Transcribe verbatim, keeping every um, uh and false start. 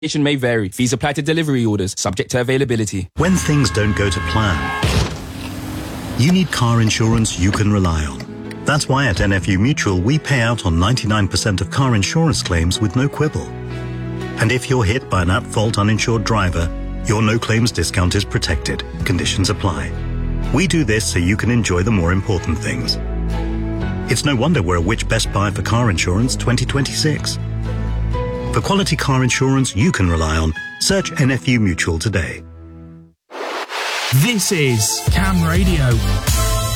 may vary. Fees apply to delivery orders, subject to availability. When things don't go to plan, you need car insurance you can rely on. That's why at N F U Mutual we pay out on ninety-nine percent of car insurance claims with no quibble. And if you're hit by an at-fault uninsured driver, your no-claims discount is protected. Conditions apply. We do this so you can enjoy the more important things. It's no wonder we're a Which Best Buy for Car Insurance twenty twenty-six. For quality car insurance you can rely on, search N F U Mutual today. This is Cam Radio.